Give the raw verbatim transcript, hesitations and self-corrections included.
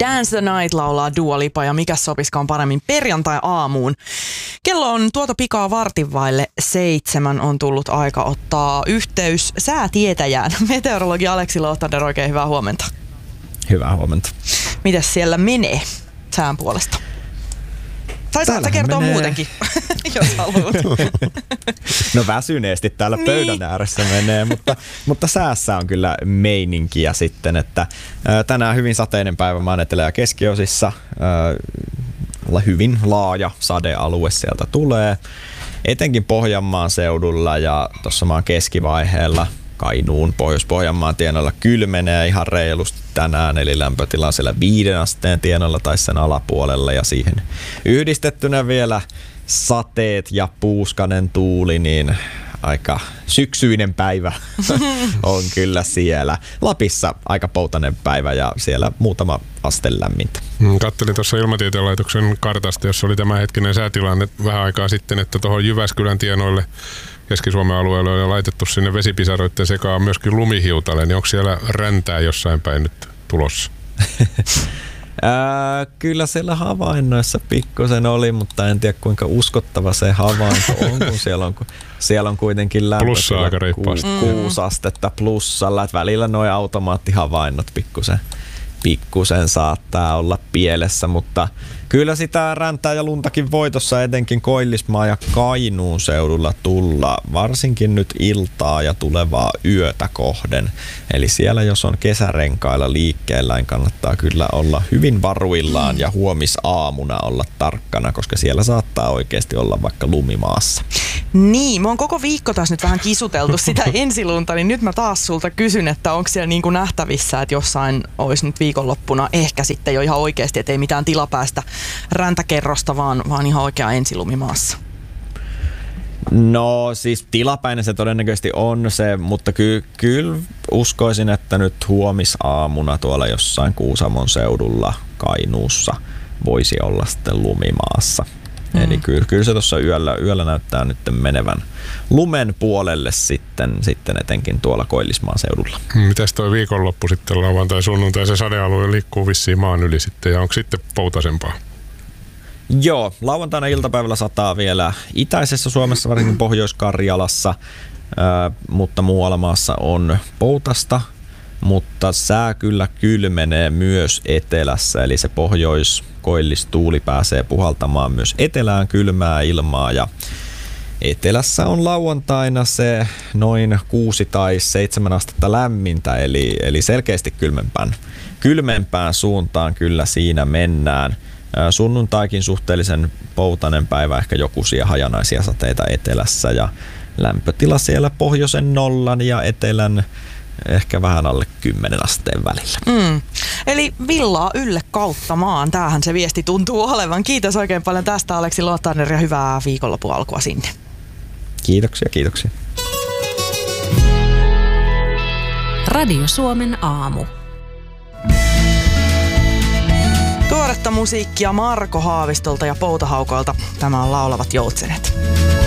Dance the Night laulaa Dua Lipa ja mikä sopiskaan paremmin perjantai-aamuun. Kello on tuota pikaa vartin vaille seitsemän, on tullut aika ottaa yhteys säätietäjään. Meteorologi Aleksi Lohtander, oikein hyvää huomenta. Hyvää huomenta. Mitäs siellä menee sään puolesta? Saisit sä kertoa menee muutenkin, jos haluat. No väsyneesti täällä niin pöydän ääressä menee, mutta, mutta säässä on kyllä meininkiä sitten, että ää, tänään hyvin sateinen päivä maan etelä- ja keskiosissa. Ää, hyvin laaja sadealue sieltä tulee, etenkin Pohjanmaan seudulla ja tuossa maan keskivaiheella Kainuun, Pohjois-Pohjanmaan tienoilla kylmenee ihan reilusti tänään, eli lämpötila on siellä viiden asteen tienoilla tai sen alapuolella, ja siihen yhdistettynä vielä sateet ja puuskanen tuuli, niin aika syksyinen päivä on kyllä siellä. Lapissa aika poutainen päivä ja siellä muutama aste lämmintä. Kattelin tuossa Ilmatieteen laitoksen kartasta, jossa oli tämä hetkinen säätilanne vähän aikaa sitten, että tuohon Jyväskylän tienoille Keski-Suomen alueelle on laitettu sinne vesipisaroiden sekaan myöskin lumihiutale, niin onko siellä räntää jossain päin nyt tulossa? Ää, kyllä siellä havainnoissa pikkusen oli, mutta en tiedä kuinka uskottava se havainto on, kun siellä on, siellä on kuitenkin lämpötila ku, kuusi astetta plussalla, että välillä nuo automaattihavainnot pikkusen, pikkusen saattaa olla pielessä, mutta kyllä sitä räntää ja luntakin voi tuossa etenkin Koillismaan ja Kainuun seudulla tulla, varsinkin nyt iltaa ja tulevaa yötä kohden. Eli siellä jos on kesärenkailla liikkeellä, niin kannattaa kyllä olla hyvin varuillaan ja huomisaamuna olla tarkkana, koska siellä saattaa oikeasti olla vaikka lumimaassa. Niin, mä oon koko viikko taas nyt vähän kisuteltu sitä ensilunta, niin nyt mä taas sulta kysyn, että onko siellä niin kuin nähtävissä, että jossain olisi nyt viikonloppuna ehkä sitten jo ihan oikeasti, että ei mitään tilapäistä räntäkerrosta, vaan, vaan ihan oikea ensilumimaassa. No siis tilapäinen se todennäköisesti on se, mutta ky- kyllä uskoisin, että nyt huomisaamuna tuolla jossain Kuusamon seudulla Kainuussa voisi olla sitten lumimaassa. Mm. Eli kyllä, kyllä se tuossa yöllä, yöllä näyttää nyt menevän lumen puolelle sitten, sitten etenkin tuolla Koillismaan seudulla. Mitäs toi viikonloppu sitten lauantai sunnuntai, se sadealue liikkuu vissiin maan yli sitten ja onko sitten poutasempaa? Joo, lauantaina iltapäivällä sataa vielä itäisessä Suomessa, varsinkin Pohjois-Karjalassa, äh, mutta muualla maassa on poutasta, mutta sää kyllä kylmenee myös etelässä, eli se pohjois-koillistuuli pääsee puhaltamaan myös etelään kylmää ilmaa ja etelässä on lauantaina se noin kuusi tai seitsemän astetta lämmintä, eli, eli selkeästi kylmempään, kylmempään suuntaan kyllä siinä mennään. Sunnuntaikin suhteellisen poutainen päivä, ehkä jokuisia hajanaisia sateita etelässä ja lämpötila siellä pohjoisen nollan ja etelän ehkä vähän alle kymmenen asteen välillä. Mm. Eli villaa ylle kautta maan. Tämähän se viesti tuntuu olevan. Kiitos oikein paljon tästä, Aleksi Lohtander, ja hyvää viikonlopun alkua sinne. Kiitoksia, kiitoksia. Radio Suomen aamu. Tuoretta musiikkia Marko Haavistolta ja Poutahaukolta. Tämä on Laulavat joutsenet.